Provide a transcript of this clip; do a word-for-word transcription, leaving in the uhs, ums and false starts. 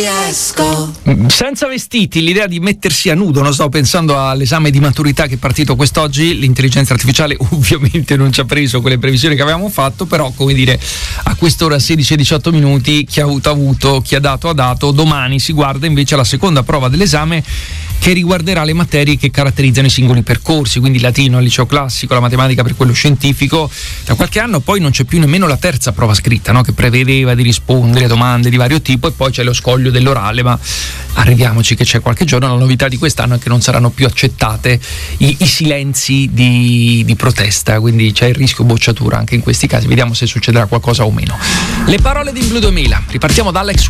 riesco. Senza vestiti, l'idea di mettersi a nudo, non sto pensando all'esame di maturità che è partito quest'oggi, l'intelligenza artificiale ovviamente non ci ha preso quelle previsioni che avevamo fatto, però come dire, a quest'ora sedici e diciotto minuti, chi ha avuto ha avuto, chi ha dato ha dato. Domani si guarda invece la seconda prova dell'esame che riguarderà le materie che caratterizzano i singoli percorsi, quindi il latino al liceo classico, la matematica per quello scientifico. Da qualche anno poi non c'è più nemmeno la terza prova scritta, no? Che prevedeva di rispondere a domande di vario tipo, e poi c'è lo scoglio dell'orale, ma arriviamoci che c'è qualche giorno. La novità di quest'anno è che non saranno più accettate i, i silenzi di, di protesta, quindi c'è il rischio bocciatura anche in questi casi. Vediamo se succederà qualcosa o meno. Le parole di In Blue duemila, ripartiamo da Alex